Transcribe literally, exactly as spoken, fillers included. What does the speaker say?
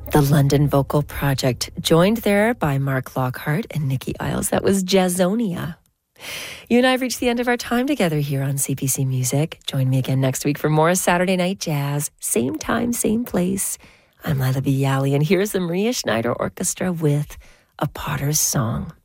The London Vocal Project, joined there by Mark Lockhart and Nikki Isles. That was Jazzonia. You and I have reached the end of our time together here on C B C Music. Join me again next week for more Saturday Night Jazz. Same time, same place. I'm Lila Bialy, and here's the Maria Schneider Orchestra with A Potter's Song.